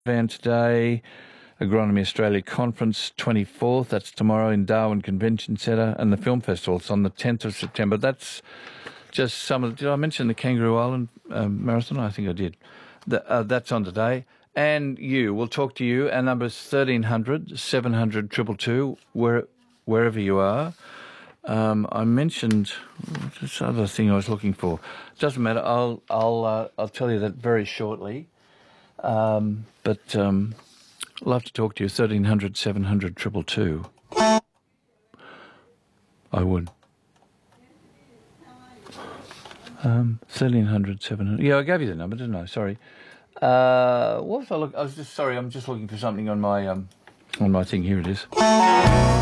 Van today. Agronomy Australia Conference 24th, that's tomorrow in Darwin Convention Centre, and the film festival, it's on the 10th of September. That's just some of, did I mention the Kangaroo Island Marathon? I think I did. That's on today. And we'll talk to you. Our number is 1300 700 222, wherever you are. I mentioned this other thing I was looking for. Doesn't matter. I'll tell you that very shortly. Love to talk to you. 1300 700 222. I would. 1300 700. Yeah, I gave you the number, didn't I? Sorry. What was I look? I was just sorry. I'm just looking for something on my thing. Here it is.